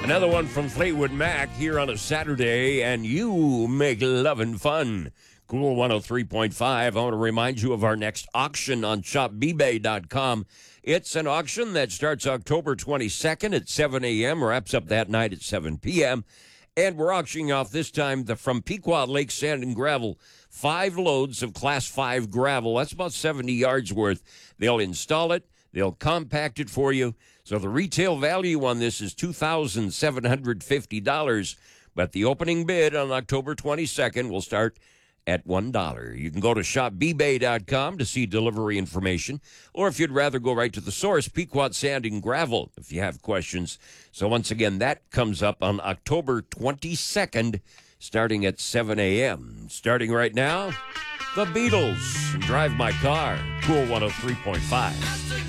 Another one from Fleetwood Mac here on a Saturday, and you make lovin' fun. Cool 103.5. I want to remind you of our next auction on shopbbay.com. It's an auction that starts October 22nd at 7 a.m., wraps up that night at 7 p.m., and we're auctioning off this time from Pequot Lake Sand and Gravel 5 loads of Class 5 gravel. That's about 70 yards worth. They'll install it. They'll compact it for you. So the retail value on this is $2,750. But the opening bid on October 22nd will start at $1. You can go to shopbbay.com to see delivery information. Or if you'd rather go right to the source, Pequot Sand and Gravel, if you have questions. So once again, that comes up on October 22nd, starting at 7 a.m. Starting right now, the Beatles, Drive My Car, Cool 103.5.